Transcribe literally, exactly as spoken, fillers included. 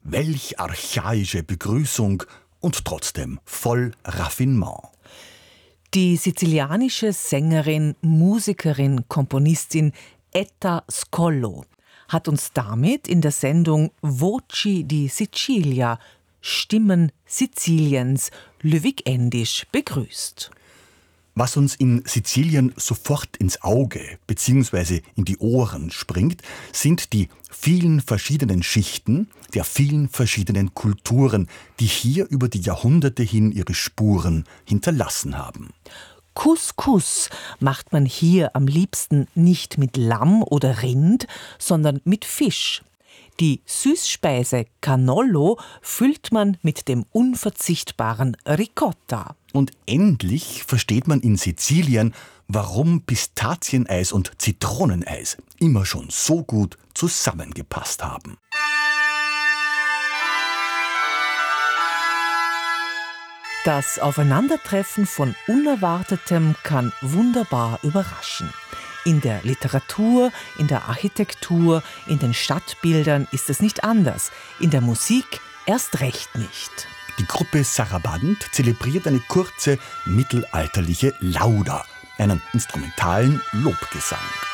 Welch archaische Begrüßung und trotzdem voll Raffinement. Die sizilianische Sängerin, Musikerin, Komponistin Etta Scollo hat uns damit in der Sendung Voci di Sicilia, Stimmen Siziliens, Lüwig-Endisch begrüßt. Was uns in Sizilien sofort ins Auge bzw. in die Ohren springt, sind die vielen verschiedenen Schichten der vielen verschiedenen Kulturen, die hier über die Jahrhunderte hin ihre Spuren hinterlassen haben. Couscous macht man hier am liebsten nicht mit Lamm oder Rind, sondern mit Fisch. Die Süßspeise Cannolo füllt man mit dem unverzichtbaren Ricotta. Und endlich versteht man in Sizilien, warum Pistazieneis und Zitroneneis immer schon so gut zusammengepasst haben. Das Aufeinandertreffen von Unerwartetem kann wunderbar überraschen. In der Literatur, in der Architektur, in den Stadtbildern ist es nicht anders. In der Musik erst recht nicht. Die Gruppe Saraband zelebriert eine kurze mittelalterliche Lauda, einen instrumentalen Lobgesang.